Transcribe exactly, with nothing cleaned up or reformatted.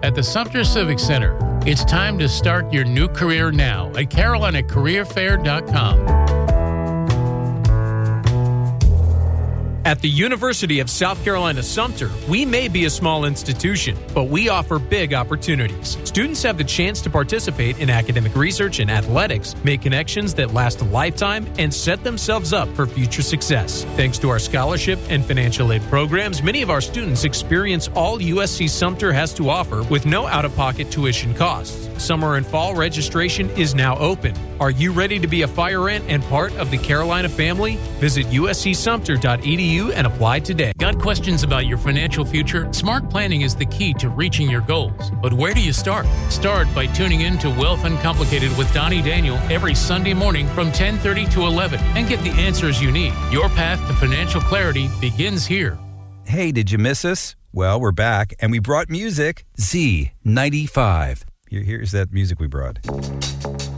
at the Sumter Civic Center. It's time to start your new career now at Carolina Career Fair dot com. At the University of South Carolina Sumter, we may be a small institution, but we offer big opportunities. Students have the chance to participate in academic research and athletics, make connections that last a lifetime, and set themselves up for future success. Thanks to our scholarship and financial aid programs, many of our students experience all U S C Sumter has to offer with no out-of-pocket tuition costs. Summer and fall registration is now open. Are you ready to be a fire ant and part of the Carolina family? Visit U S C Sumter dot E D U and apply today. Got questions about your financial future? Smart planning is the key to reaching your goals. But where do you start? Start by tuning in to Wealth Uncomplicated with Donnie Daniel every Sunday morning from ten thirty to eleven and get the answers you need. Your path to financial clarity begins here. Hey, did you miss us? Well, we're back, and we brought music. Z ninety-five. Here, here's that music we brought.